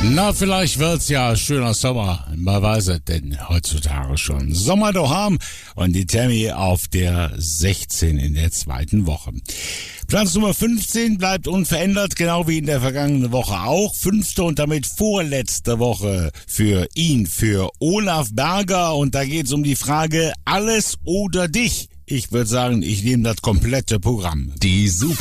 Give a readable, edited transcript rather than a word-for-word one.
Na, vielleicht wird's ja schöner Sommer. Man weiß es denn heutzutage schon. Sommer daheim und die Tammy auf der 16 in der zweiten Woche. Platz Nummer 15 bleibt unverändert, genau wie in der vergangenen Woche auch. 5. und damit vorletzte Woche für ihn, für Olaf Berger. Und da geht's um die Frage, alles oder dich? Ich würde sagen, ich nehme das komplette Programm. Die Super